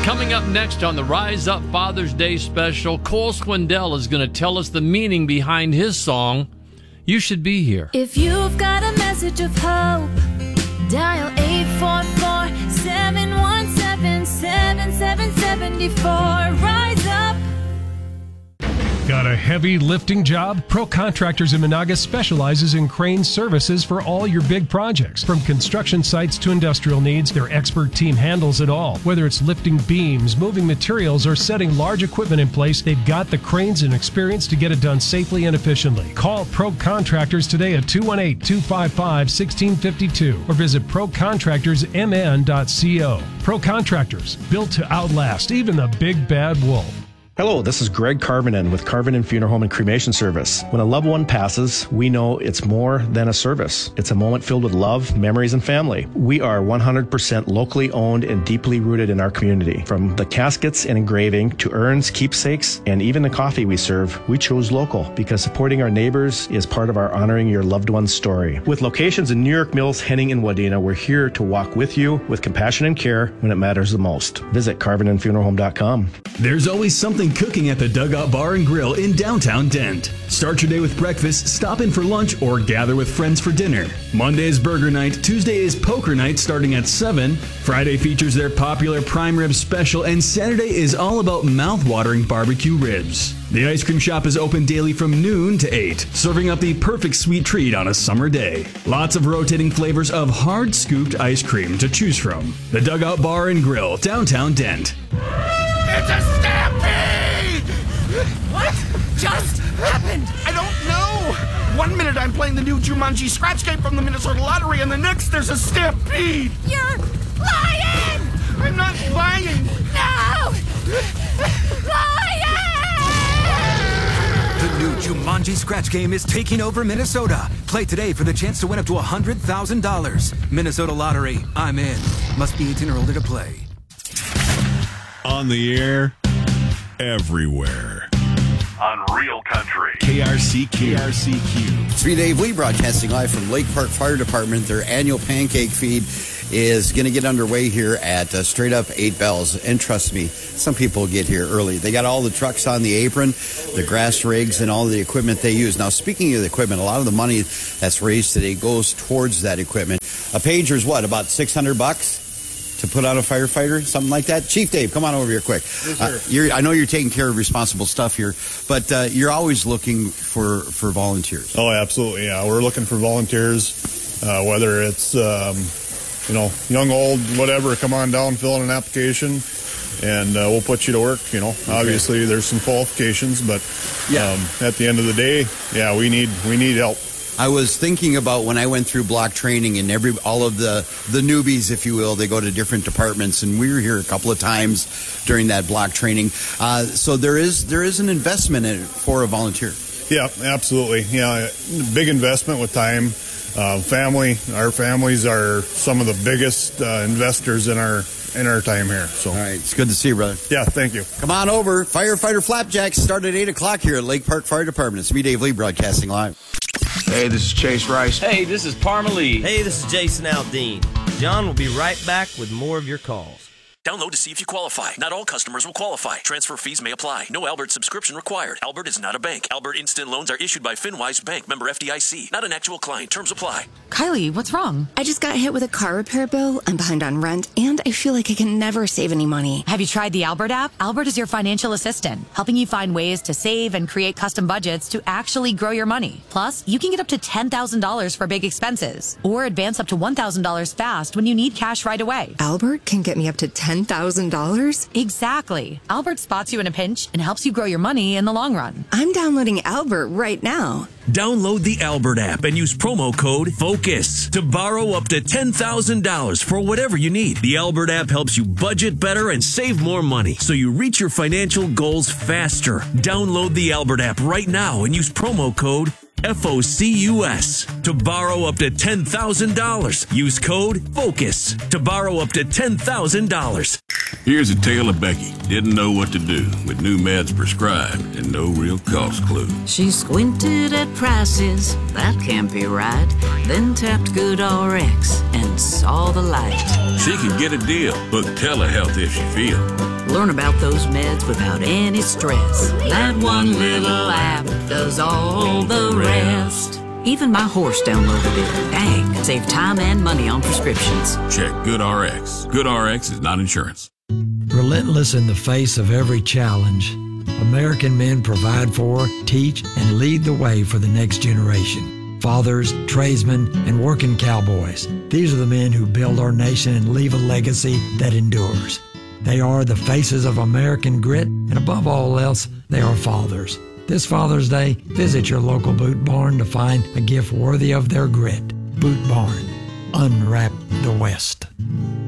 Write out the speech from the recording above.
Coming up next on the Rise Up Father's Day special, Cole Swindell is going to tell us the meaning behind his song, You Should Be Here. If you've got a message of hope, dial 844-717-7774. Rise up. Got a heavy lifting job? Pro Contractors in Monaga specializes in crane services for all your big projects. From construction sites to industrial needs, their expert team handles it all. Whether it's lifting beams, moving materials, or setting large equipment in place, they've got the cranes and experience to get it done safely and efficiently. Call Pro Contractors today at 218-255-1652 or visit procontractorsmn.co. Pro Contractors, built to outlast even the big bad wolf. Hello, this is Greg Carvinen with Carvinen Funeral Home and Cremation Service. When a loved one passes, we know it's more than a service. It's a moment filled with love, memories, and family. We are 100% locally owned and deeply rooted in our community. From the caskets and engraving to urns, keepsakes, and even the coffee we serve, we chose local because supporting our neighbors is part of our honoring your loved one's story. With locations in New York Mills, Henning, and Wadena, we're here to walk with you with compassion and care when it matters the most. Visit CarvinenFuneralHome.com. There's always something cooking at the Dugout Bar and Grill in downtown Dent. Start your day with breakfast, stop in for lunch, or gather with friends for dinner. Monday is burger night, Tuesday is poker night starting at 7, Friday features their popular prime rib special, and Saturday is all about mouth-watering barbecue ribs. The ice cream shop is open daily from noon to 8, serving up the perfect sweet treat on a summer day. Lots of rotating flavors of hard-scooped ice cream to choose from. The Dugout Bar and Grill, downtown Dent. It's a stampede! What just happened? I don't know. 1 minute I'm playing the new Jumanji scratch game from the Minnesota Lottery, and the next there's a stampede. You're lying! I'm not lying. No! Lying! The new Jumanji scratch game is taking over Minnesota. Play today for the chance to win up to $100,000. Minnesota Lottery. I'm in. Must be 18 or older to play. On the air, everywhere. On Real Country. KRCQ. It's me, Dave Lee, broadcasting live from Lake Park Fire Department. Their annual pancake feed is going to get underway here at Straight Up 8 Bells. And trust me, some people get here early. They got all the trucks on the apron, the grass rigs, and all the equipment they use. Now, speaking of the equipment, a lot of the money that's raised today goes towards that equipment. A pager's what, about $600? To put on a firefighter, something like that? Chief Dave, come on over here quick. Yes, I know you're taking care of responsible stuff here, but you're always looking for volunteers. Oh, absolutely, yeah. We're looking for volunteers, whether it's, young, old, whatever. Come on down, fill in an application, and we'll put you to work, Obviously, there's some qualifications, but at the end of the day, yeah, we need help. I was thinking about when I went through block training and all of the newbies, if you will, they go to different departments, and we were here a couple of times during that block training. So there is an investment in it for a volunteer. Yeah, absolutely. Yeah, big investment with time. Family, our families are some of the biggest investors in our time here. So, all right, it's good to see you, brother. Yeah, thank you. Come on over. Firefighter Flapjacks start at 8 o'clock here at Lake Park Fire Department. It's me, Dave Lee, broadcasting live. Hey, this is Chase Rice. Hey, this is Parma Lee. Hey, this is Jason Aldean. John will be right back with more of your calls. Download to see if you qualify. Not all customers will qualify. Transfer fees may apply. No Albert subscription required. Albert is not a bank. Albert Instant Loans are issued by FinWise Bank, member FDIC. Not an actual client. Terms apply. Kylie, what's wrong? I just got hit with a car repair bill. I'm behind on rent, and I feel like I can never save any money. Have you tried the Albert app? Albert is your financial assistant, helping you find ways to save and create custom budgets to actually grow your money. Plus, you can get up to $10,000 for big expenses, or advance up to $1,000 fast when you need cash right away. Albert can get me up to $10,000? Exactly. Albert spots you in a pinch and helps you grow your money in the long run. I'm downloading Albert right now. Download the Albert app and use promo code FOCUS to borrow up to $10,000 for whatever you need. The Albert app helps you budget better and save more money so you reach your financial goals faster. Download the Albert app right now and use promo code FOCUS to borrow up to $10,000. Use code FOCUS to borrow up to $10,000. Here's a tale of Becky. Didn't know what to do with new meds prescribed and no real cost clue. She squinted at prices, that can't be right. Then tapped GoodRx and saw the light. She can get a deal. Book telehealth if she feel. Learn about those meds without any stress. That one little app does all the rest. Even my horse downloaded it. Dang, save time and money on prescriptions. Check GoodRx. GoodRx is not insurance. Relentless in the face of every challenge, American men provide for, teach, and lead the way for the next generation. Fathers, tradesmen, and working cowboys. These are the men who build our nation and leave a legacy that endures. They are the faces of American grit, and above all else, they are fathers. This Father's Day, visit your local Boot Barn to find a gift worthy of their grit. Boot Barn. Unwrap the West.